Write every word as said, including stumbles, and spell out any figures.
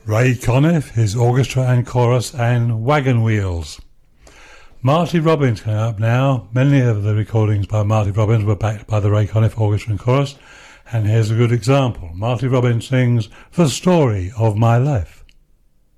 Ray Conniff, his orchestra and chorus, and Wagon Wheels. Marty Robbins coming up now. Many of the recordings by Marty Robbins were backed by the Ray Conniff orchestra and chorus, and here's a good example. Marty Robbins sings The Story of My Life.